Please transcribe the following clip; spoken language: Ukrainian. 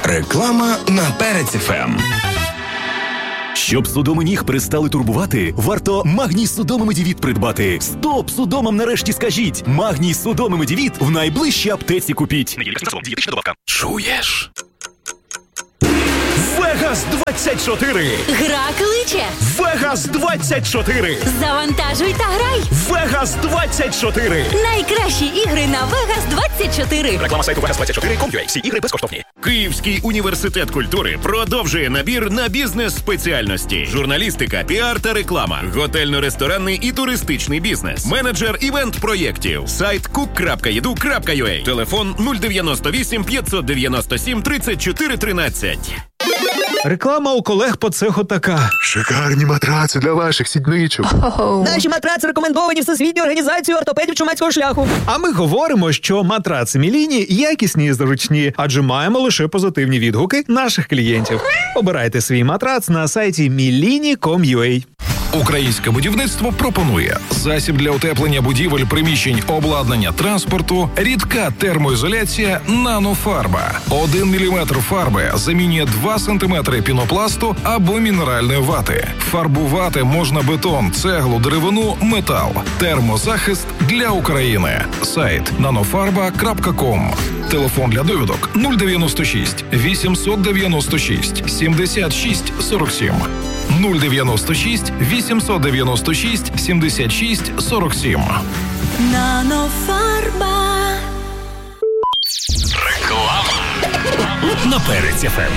Реклама на Перець ФМ. Щоб судоми ніг перестали турбувати, варто Магній судомий медівіт придбати. Стоп судомам нарешті скажіть. Магній судомий медівіт в найближчій аптеці купіть. Дієтична добавка. Чуєш? Вегас 24. Гра кличе. Вегас 24. Завантажуй та грай. Вегас 24. Найкращі ігри на Вегас 24. Реклама сайту Vegas24.com.ua. Всі ігри безкоштовні. Київський університет культури продовжує набір на бізнес-спеціальності. Журналістика, піар та реклама. Готельно-ресторанний і туристичний бізнес. Менеджер івент-проєктів. Сайт cook.edu.ua. Телефон 098 597 34 13. Реклама у колег по цеху така. Шикарні матраци для ваших сідничок. Наші матраци рекомендовані Всесвітньою організацією ортопедів чумацького шляху. А ми говоримо, що матраци Міліні якісні і зручні, адже маємо лише позитивні відгуки наших клієнтів. Обирайте свій матрац на сайті milini.com.ua. Українське будівництво пропонує засіб для утеплення будівель, приміщень, обладнання, транспорту, рідка термоізоляція «Нанофарба». 1 мм фарби замінює 2 см пінопласту або мінеральної вати. Фарбувати можна бетон, цеглу, деревину, метал. Термозахист для України. Сайт nanofarba.com. Телефон для довідок 096 896 76 47. 096 896 76 47. Нанофарба. Реклама на Перець ФМ.